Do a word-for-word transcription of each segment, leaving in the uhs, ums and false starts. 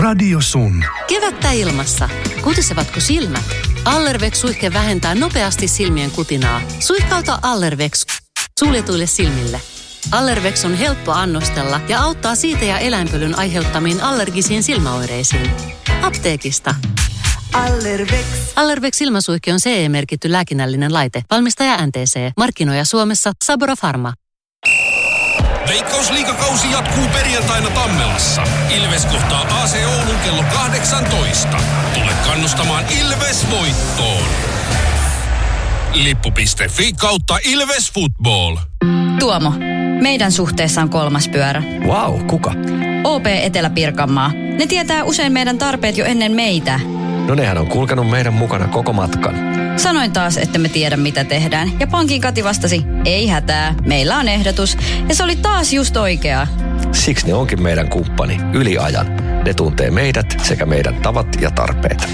Radio Sun. Kevättä ilmassa. Kutisevatko silmät? Allervex-suihke vähentää nopeasti silmien kutinaa. Suihkauta Allervex suljetuille silmille. Allervex on helppo annostella ja auttaa siitä ja eläinpölyn aiheuttamiin allergisiin silmäoireisiin. Apteekista. Allervex. Allervex silmäsuihke on C E-merkitty lääkinnällinen laite. Valmistaja N T C. Markkinoija Suomessa Sabora Pharma. Veikkausliigakausi jatkuu perjantaina Tammelassa. Ilves kohtaa A C Oulun kello kahdeksantoista. Tule kannustamaan Ilves voittoon. Lippu piste fi kautta Ilves Football. Tuomo, meidän suhteessa on kolmas pyörä. Vau, wow, kuka? O P Etelä-Pirkanmaa. Ne tietää usein meidän tarpeet jo ennen meitä. No nehän on kulkenut meidän mukana koko matkan. Sanoin taas, että me tiedä mitä tehdään. Ja pankin Kati vastasi, ei hätää, meillä on ehdotus. Ja se oli taas just oikea. Siksi ne onkin meidän kumppani, yli ajan. Ne tuntee meidät sekä meidän tavat ja tarpeet.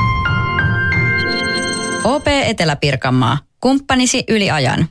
O P Etelä-Pirkanmaa. Kumppanisi yli ajan.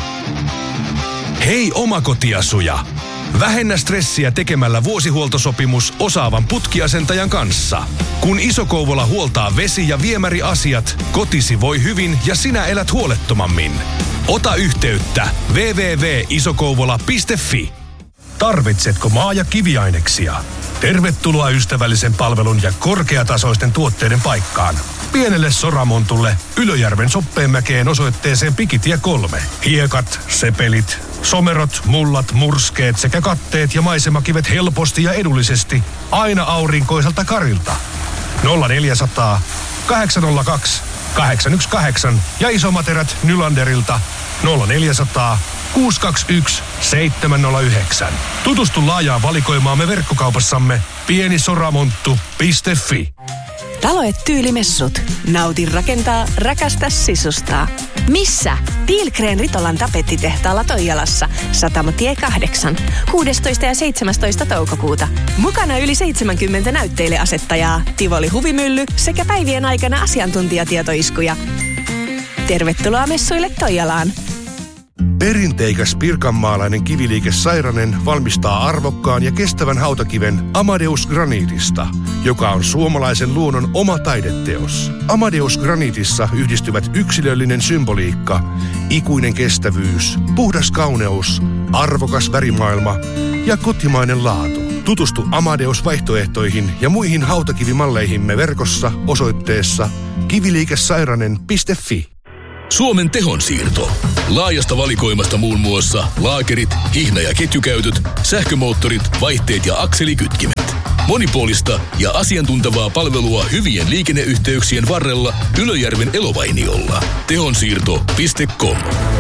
Hei omakotiasuja! Vähennä stressiä tekemällä vuosihuoltosopimus osaavan putkiasentajan kanssa. Kun Iso-Kouvola huoltaa vesi- ja viemäriasiat, kotisi voi hyvin ja sinä elät huolettomammin. Ota yhteyttä double-u double-u double-u piste isokouvola piste fi. Tarvitsetko maa- ja kiviaineksia? Tervetuloa ystävällisen palvelun ja korkeatasoisten tuotteiden paikkaan. Pienelle Soramontulle Ylöjärven Soppeenmäkeen osoitteeseen Pikitie kolme. Hiekat, sepelit, somerot, mullat, murskeet sekä katteet ja maisemakivet helposti ja edullisesti aina aurinkoiselta Karilta. nolla neljäsataa, kahdeksan nolla kaksi, kahdeksan yksi kahdeksan ja isomaterät Nylanderilta nolla neljäsataa, kuusi kaksi yksi, seitsemän nolla yhdeksän. Tutustu laajaan valikoimaamme verkkokaupassamme pienisoramonttu piste fi. Taloet Tyylimessut. Nauti rakentaa, rakasta sisustaa. Missä? Tiilgren Ritolan tapettitehtaalla Toijalassa. Satamatie kahdeksan. kuudestoista ja seitsemästoista toukokuuta. Mukana yli seitsemänkymmentä näytteileasettajaa, Tivoli Huvimylly sekä päivien aikana asiantuntijatietoiskuja. Tervetuloa messuille Toijalaan. Perinteikäs pirkanmaalainen kiviliike Sairanen valmistaa arvokkaan ja kestävän hautakiven Amadeus Granitista, joka on suomalaisen luonnon oma taideteos. Amadeus Granitissa yhdistyvät yksilöllinen symboliikka, ikuinen kestävyys, puhdas kauneus, arvokas värimaailma ja kotimainen laatu. Tutustu Amadeus-vaihtoehtoihin ja muihin hautakivimalleihimme verkossa osoitteessa kiviliikesairanen piste fi. Suomen tehonsiirto. Laajasta valikoimasta muun muassa laakerit, hihna- ja ketjukäytöt, sähkömoottorit, vaihteet ja akselikytkimet. Monipuolista ja asiantuntevaa palvelua hyvien liikenneyhteyksien varrella Ylöjärven Elovainiolla. tehonsiirto piste com.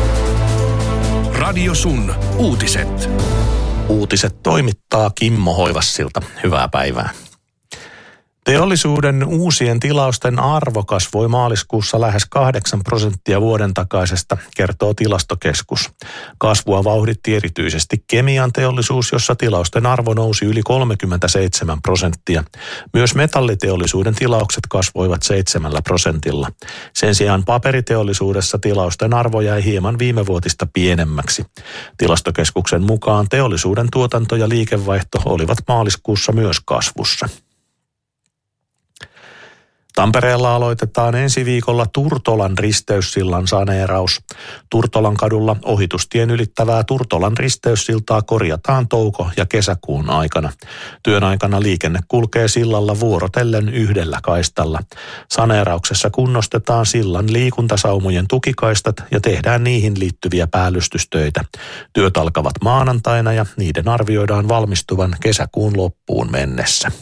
Radio Sun. Uutiset. Uutiset toimittaa Kimmo Hoivassilta. Hyvää päivää. Teollisuuden uusien tilausten arvo kasvoi maaliskuussa lähes kahdeksan prosenttia vuoden takaisesta, kertoo Tilastokeskus. Kasvua vauhditti erityisesti kemian teollisuus, jossa tilausten arvo nousi yli kolmekymmentäseitsemän prosenttia. Myös metalliteollisuuden tilaukset kasvoivat seitsemällä prosentilla. Sen sijaan paperiteollisuudessa tilausten arvo jäi hieman viimevuotista pienemmäksi. Tilastokeskuksen mukaan teollisuuden tuotanto ja liikevaihto olivat maaliskuussa myös kasvussa. Tampereella aloitetaan ensi viikolla Turtolan risteyssillan saneeraus. Turtolan kadulla ohitustien ylittävää Turtolan risteyssiltaa korjataan touko- ja kesäkuun aikana. Työn aikana liikenne kulkee sillalla vuorotellen yhdellä kaistalla. Saneerauksessa kunnostetaan sillan liikuntasaumojen tukikaistat ja tehdään niihin liittyviä päällystystöitä. Työt alkavat maanantaina ja niiden arvioidaan valmistuvan kesäkuun loppuun mennessä.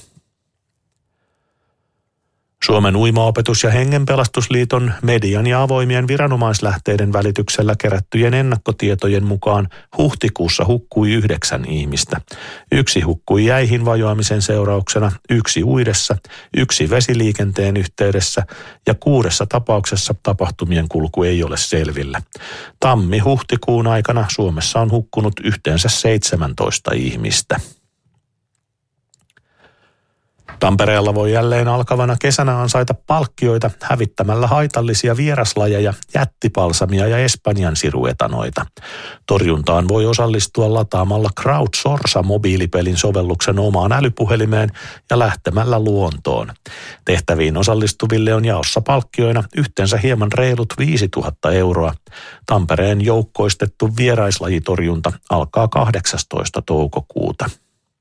Suomen uimaopetus- ja hengenpelastusliiton median ja avoimien viranomaislähteiden välityksellä kerättyjen ennakkotietojen mukaan huhtikuussa hukkui yhdeksän ihmistä. Yksi hukkui jäihin vajoamisen seurauksena, yksi uidessa, yksi vesiliikenteen yhteydessä ja kuudessa tapauksessa tapahtumien kulku ei ole selvillä. Tammi-huhtikuun aikana Suomessa on hukkunut yhteensä seitsemäntoista ihmistä. Tampereella voi jälleen alkavana kesänä ansaita palkkioita hävittämällä haitallisia vieraslajeja, jättipalsamia ja Espanjan siruetanoita. Torjuntaan voi osallistua lataamalla Crowdsource-mobiilipelin sovelluksen omaan älypuhelimeen ja lähtemällä luontoon. Tehtäviin osallistuville on jaossa palkkioina yhteensä hieman reilut viisituhatta euroa. Tampereen joukkoistettu vieraislajitorjunta alkaa kahdeksastoista toukokuuta.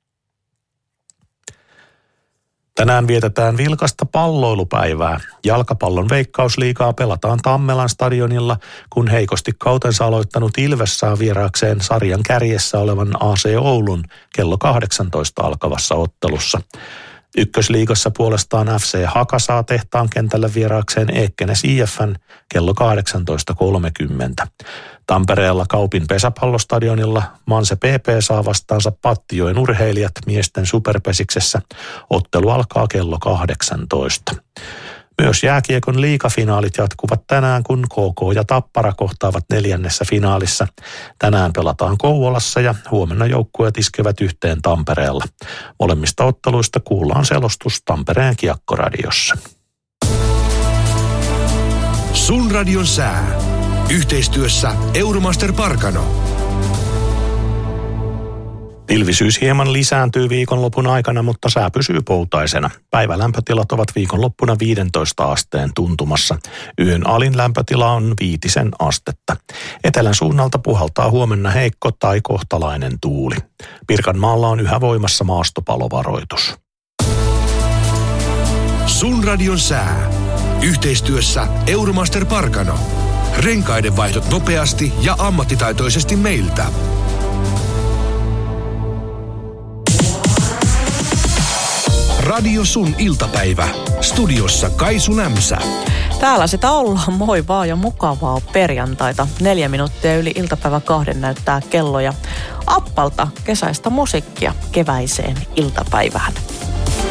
Tänään vietetään vilkasta palloilupäivää. Jalkapallon Veikkausliigaa pelataan Tammelan stadionilla, kun heikosti kautensa aloittanut Ilves saa vieraakseen sarjan kärjessä olevan A C Oulun kello kahdeksantoista alkavassa ottelussa. Ykkösliigassa puolestaan F C Haka saa tehtaan kentällä vieraakseen Eekkenes I F:n kello kahdeksantoista kolmekymmentä. Tampereella Kaupin pesäpallostadionilla Manse P P saa vastaansa Pattijoen urheilijat miesten superpesiksessä. Ottelu alkaa kello kahdeksantoista. Myös jääkiekon liigafinaalit jatkuvat tänään, kun K K ja Tappara kohtaavat neljännessä finaalissa. Tänään pelataan Kouvolassa ja huomenna joukkueet iskevät yhteen Tampereella. Molemmista otteluista kuullaan selostus Tampereen Kiekkoradiossa. Sun radion sää. Yhteistyössä Euromaster Parkano. Pilvisyys hieman lisääntyy viikonlopun aikana, mutta sää pysyy poutaisena. Päivälämpötilat ovat viikonloppuna viidentoista asteen tuntumassa. Yön alin lämpötila on viitisen astetta. Etelän suunnalta puhaltaa huomenna heikko tai kohtalainen tuuli. Pirkanmaalla on yhä voimassa maastopalovaroitus. Sun radion sää. Yhteistyössä Euromaster Parkano. Renkaiden vaihdot nopeasti ja ammattitaitoisesti meiltä. Radio Sun iltapäivä. Studiossa Kaisu Nämsä. Täällä sitä ollaan. Moi vaan ja mukavaa perjantaita. Neljä minuuttia yli iltapäivä kahden näyttää kello ja Appalta kesäistä musiikkia keväiseen iltapäivään.